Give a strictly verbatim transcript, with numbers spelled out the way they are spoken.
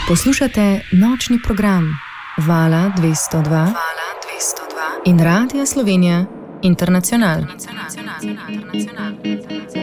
Poslušate nočni program Vala dvesto dva, Vala dvesto dva in Radia Slovenija Internacional.